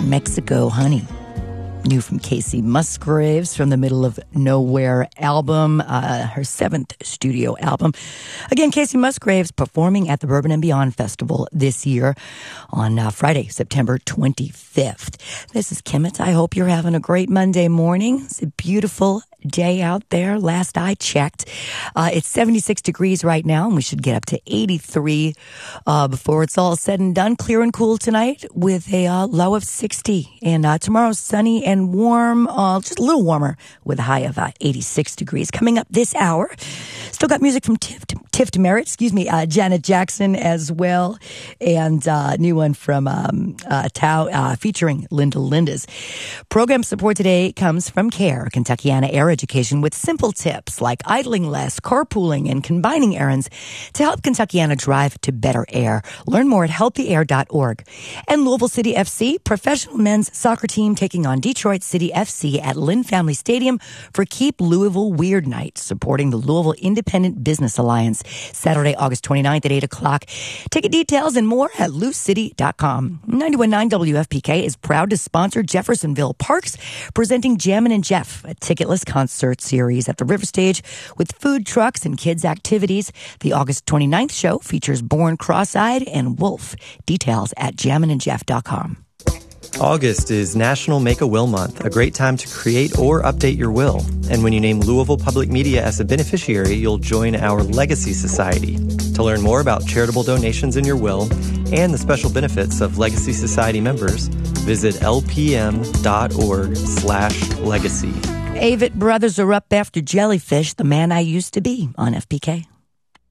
Mexico Honey. New from Casey Musgraves from the Middle of Nowhere album, her 7th studio album. Again, Casey Musgraves performing at the Bourbon and Beyond Festival this year on Friday, September 25th. This is Kimmett. I hope you're having a great Monday morning. It's a beautiful day out there. Last I checked, it's 76 degrees right now, and we should get up to 83 before it's all said and done. Clear and cool tonight with a low of 60, and tomorrow's sunny and warm, just a little warmer with a high of 86 degrees. Coming up this hour, still got music from Tiff Merritt, Janet Jackson as well, and new one from Tao featuring Linda Lindas. Program support today comes from CARE, Kentuckiana Air Education, with simple tips like idling less, carpooling, and combining errands to help Kentuckiana drive to better air. Learn more at healthyair.org. And Louisville City FC, professional men's soccer team taking on Detroit City FC at Lynn Family Stadium for Keep Louisville Weird Night, supporting the Louisville Independent Business Alliance, Saturday, August 29th at 8 o'clock. Ticket details and more at loucity.com. 91.9 WFPK is proud to sponsor Jeffersonville Parks, presenting Jammin' and Jeff, a ticketless concert series at the River Stage with food trucks and kids' activities. The August 29th show features Born Cross-Eyed and Wolf. Details at jamminandjeff.com. August is National Make-A-Will Month, a great time to create or update your will. And when you name Louisville Public Media as a beneficiary, you'll join our Legacy Society. To learn more about charitable donations in your will and the special benefits of Legacy Society members, visit lpm.org/legacy. Avett Brothers are up after Jellyfish, the man I used to be, on FPK.